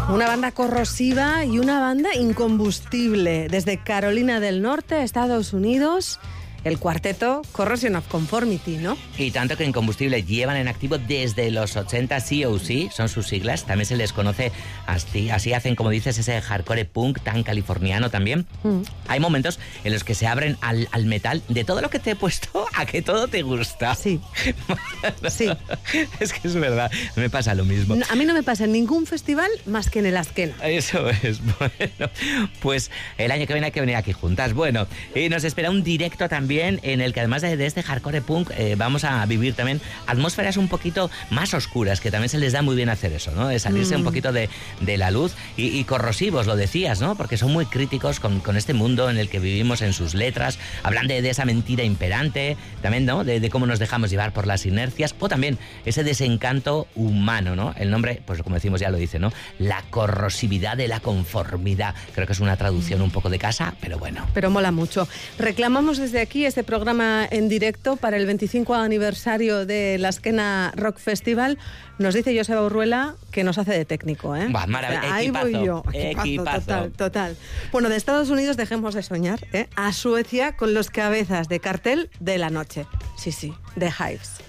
Una banda corrosiva y una banda incombustible. Desde Carolina del Norte, Estados Unidos, el cuarteto Corrosion of Conformity, ¿no? Y tanto que Incombustible llevan en activo desde los 80, COC, son sus siglas. También se les conoce así hacen, como dices, ese hardcore punk tan californiano también. Hay momentos en los que se abren al metal. De todo lo que te he puesto, a que todo te gusta. Sí. Sí. Es que es verdad, me pasa lo mismo. A mí no me pasa en ningún festival más que en el Azkena. Eso es, bueno, pues el año que viene hay que venir aquí juntas. Bueno, y nos espera un directo también en el que además de este hardcore punk vamos a vivir también atmósferas un poquito más oscuras, que también se les da muy bien hacer eso, ¿no? De salirse un poquito de la luz y corrosivos, lo decías, ¿no? Porque son muy críticos con este mundo en el que vivimos, en sus letras. Hablan de esa mentira imperante, también, ¿no? De cómo nos dejamos llevar por las inercias, o también ese desencanto humano, ¿no? El nombre, pues como decimos ya lo dice, ¿no? La corrosividad de la conformidad. Creo que es una traducción un poco de casa, pero bueno. Pero mola mucho. Reclamamos desde aquí este programa en directo para el 25 aniversario de la Azkena Rock Festival. Nos dice Joseba Urruela que nos hace de técnico, ¿eh? Bah, maravilla. Ahí Equipazo, voy yo. Equipazo. Total. Bueno, de Estados Unidos dejemos de soñar, ¿eh? A Suecia con los cabezas de cartel de la noche. Sí, The Hives.